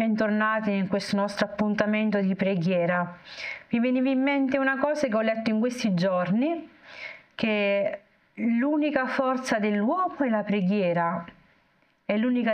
Bentornati in questo nostro appuntamento di preghiera. Mi veniva in mente una cosa che ho letto in questi giorni, che l'unica forza dell'uomo è la preghiera, è l'unica